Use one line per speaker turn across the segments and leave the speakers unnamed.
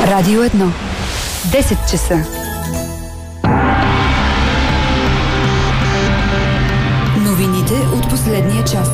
Радио 1. 10 часа. Новините от последния час.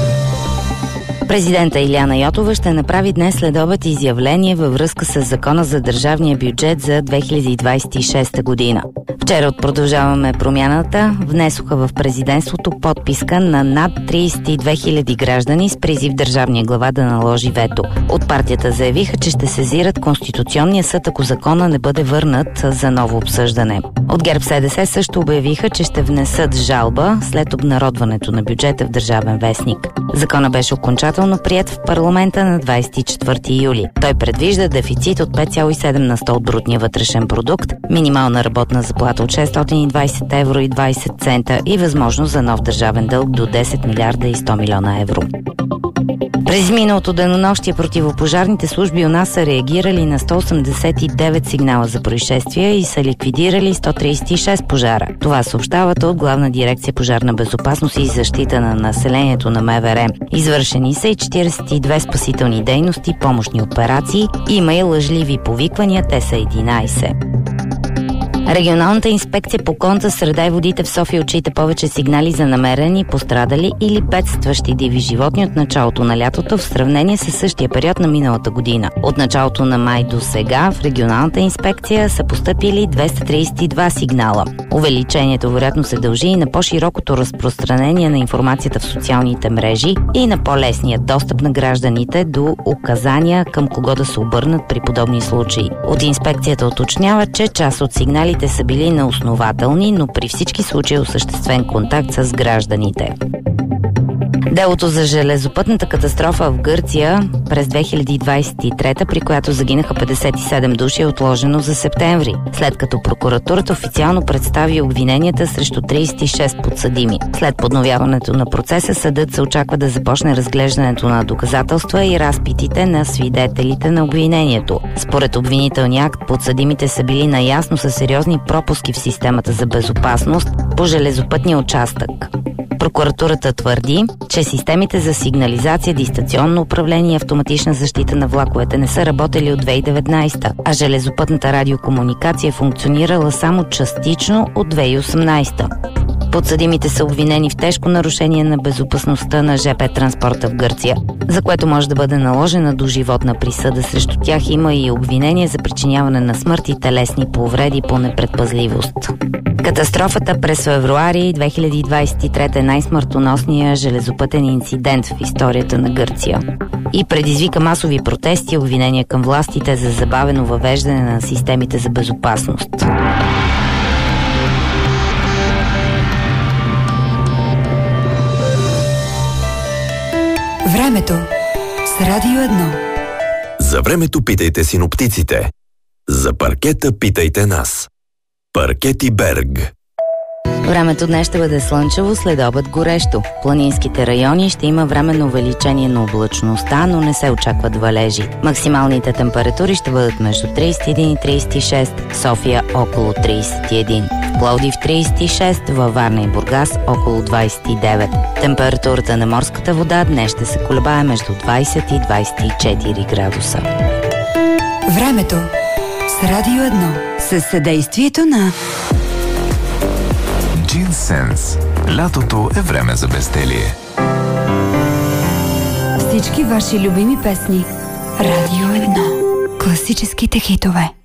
Президента Илияна Йотова ще направи днес следобед изявление във връзка с Закона за държавния бюджет за 2026 година. Вчера от Продължаваме промяната внесоха в президентството подписка на над 32 000 граждани с призив държавния глава да наложи вето. От партията заявиха, че ще сезират Конституционния съд, ако закона не бъде върнат за ново обсъждане. От ГЕРБ-СДС също обявиха, че ще внесат жалба след обнародването на бюджета в Държавен вестник. Закона беше окончателно приет в парламента на 24 юли. Той предвижда дефицит от 5,7 на 100 от брутния вътрешен продукт, минимална работна заплата от 620 евро и 20 цента и възможност за нов държавен дълг до 10 милиарда и 100 милиона евро. През миналото денонощие противопожарните служби у нас са реагирали на 189 сигнала за происшествия и са ликвидирали 136 пожара. Това съобщават от Главна дирекция пожарна безопасност и защита на населението на МВР. Извършени са и 42 спасителни дейности, помощни операции. Има и лъжливи повиквания, те са 11. Регионалната инспекция по околната среда и водите в София отчита повече сигнали за намерени, пострадали или бедстващи диви животни от началото на лятото в сравнение с същия период на миналата година. От началото на май до сега в регионалната инспекция са постъпили 232 сигнала. Увеличението вероятно се дължи и на по-широкото разпространение на информацията в социалните мрежи и на по-лесния достъп на гражданите до указания към кого да се обърнат при подобни случаи. От инспекцията уточнява, че част от сигналите са били неоснователни, но при всички случаи осъществен контакт с гражданите. Делото за железопътната катастрофа в Гърция през 2023, при която загинаха 57 души, е отложено за септември, след като прокуратурата официално представи обвиненията срещу 36 подсъдими. След подновяването на процеса, съдът се очаква да започне разглеждането на доказателства и разпитите на свидетелите на обвинението. Според обвинителния акт, подсъдимите са били наясно с сериозни пропуски в системата за безопасност по железопътния участък. Прокуратурата твърди, че системите за сигнализация, дистанционно управление и автоматична защита на влаковете не са работели от 2019, а железопътната радиокомуникация е функционирала само частично от 2018. Подсъдимите са обвинени в тежко нарушение на безопасността на ЖП транспорта в Гърция, за което може да бъде наложена доживотна присъда. Срещу тях има и обвинение за причиняване на смърт и телесни повреди по непредпазливост. Катастрофата през февруари 2023 е най-смъртоносният железопътен инцидент в историята на Гърция и предизвика масови протести и обвинения към властите за забавено въвеждане на системите за безопасност.
Времето с Радио 1.
За времето питайте синоптиците. За паркета питайте нас. Паркети Берг.
Времето днес ще бъде слънчево, следобед горещо. В планинските райони ще има временно увеличение на облачността, но не се очакват валежи. Максималните температури ще бъдат между 31 и 36, София около 31, в Пловдив 36, във Варна и Бургас около 29. Температурата на морската вода днес ще се колебае между 20 и 24 градуса.
Времето с Радио 1 със съдействието на
Джинсенс. Лятото е време за безделие.
Всички ваши любими песни. Радио 1. Класическите хитове.